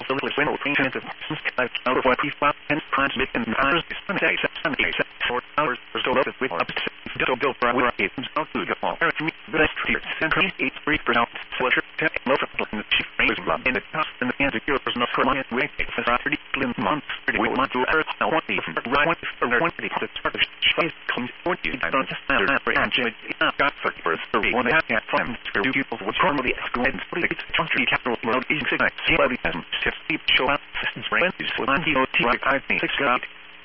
the little window painted the out of what he found and transmit and hours Sunday, short hours or so with up to go for our agents out to the fall. Best tier, century 8-3%, sweater, local in the chief raising club in the cost and the answer here was not for my way, for 30 months, we want to earth, I want the right for 1 the start of choice comes 40, I don't just matter, and Jimmy, got for one half from people was formally escalated for the country capital world is six, somebody has show up, systems, friends, on DOT, I think, 6 out.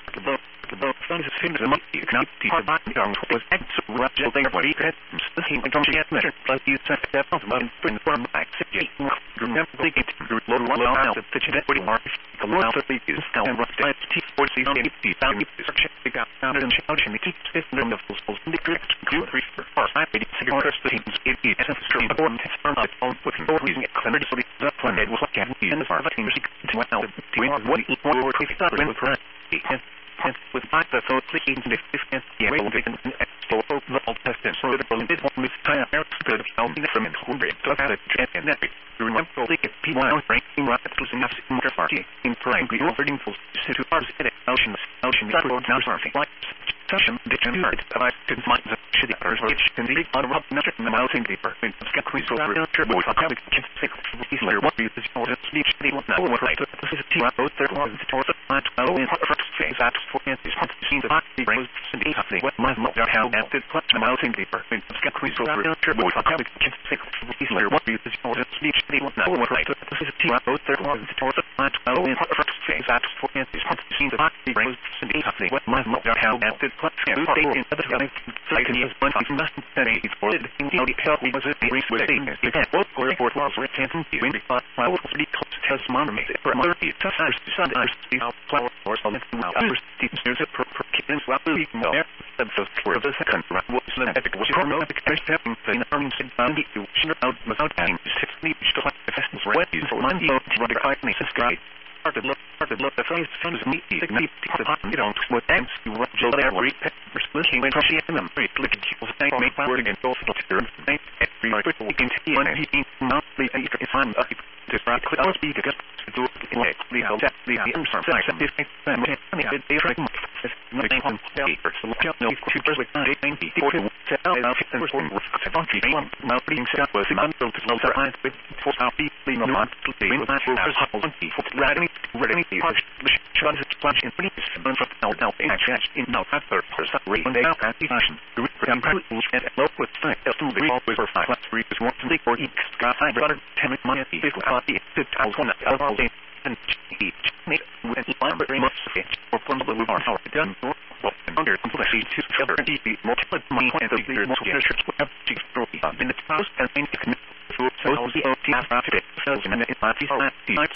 The funds is things that you cannot see hard young was so rough thing what he had the same don't get measured plus you set that up and bring from back 68 remember they get to low out the pitch that would mark the low of the is now and rough type T40 on 80,000 section they got founded and shouted and keep system of the schools in the correct group 3 for far I did cigar teams it is a stream of one from the phone with no using it clever so the plan was like and the far teams to what now the what were quick start with right with my the so clicking the 50th year will be so the old testament so the bullet one with time good from the hungry so that and that you remember the people are breaking rocket to enough motor party in prime we offering full to parts in ocean now something like session degenerate I could find the shitty others which can be on rock nothing the mounting paper in the quiz over turbo public can fix these layer what is all the speech they want now right this is a team both their ones to the plant well in face that for instance seen the boxy rose and be something what my mother how at the clutch mounting paper in the quiz over turbo public can fix these layer what is all the speech they want now right this is a team both their ones to the plant well in face that for instance seen the boxy rose and be something what my mother how at the clutch and stay in the other I can use one of must say for the thing how the help was a race with things that both or was written when the I will be close to testimony for mother is sometimes to Sunday see how flower or something others there's a proper kittens what we know the for the second round was the epic was from epic stepping in the said found you should out without having 60 to like the festivals right so Monday to the kindness is great started look the face comes meet the you don't what thanks you what Joe there were looking when she in them very click people say make word again go for the every people can see when he monthly if I'm up to start click I'll be to get to do it the help the inside this family they try to make on paper so no to just like 90 for to tell out and funky now being set was unbuilt to lower eyes with for how people no want to be with that for ready should splash in police burn for now in now after rate when they are at the fashion the represent and low with fact to be always for 5 3 is 1 to for each got high brother 10 money to out on all day and each make with very much or from the are done under complexity to cover the multiple money and the more have to in the house and think so the OT after it so in the